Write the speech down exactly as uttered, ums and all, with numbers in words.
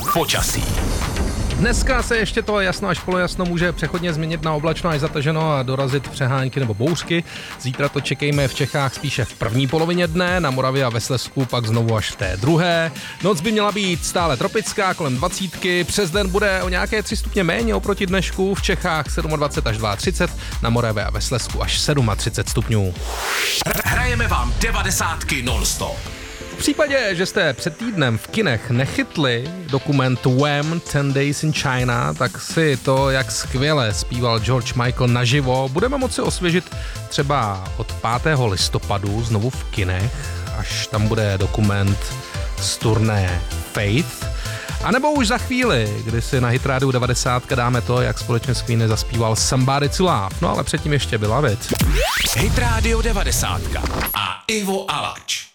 počasí. Dneska se ještě to jasno až polojasno může přechodně změnit na oblačno až zataženo a dorazit přehánky nebo bouřky. Zítra to čekejme v Čechách spíše v první polovině dne, na Moravě a ve Slezsku pak znovu až v té druhé. Noc by měla být stále tropická, kolem dvacítky, přes den bude o nějaké tři stupně méně oproti dnešku, v Čechách dvacet sedm až třicet dva, na Moravě a ve Slezsku až třicet sedm stupňů. Hrajeme vám devadesátky non-stop. V případě, že jste před týdnem v kinech nechytli dokument Wham! ten days in China, tak si to, jak skvěle zpíval George Michael naživo, budeme moci osvěžit třeba od pátého listopadu znovu v kinech, až tam bude dokument z turné Faith. A nebo už za chvíli, kdy si na Hit Radio devadesát dáme to, jak společně s Queeny zaspíval Somebody to Love. No ale předtím ještě byla věc. Hit Radio devadesát a Ivo Alač.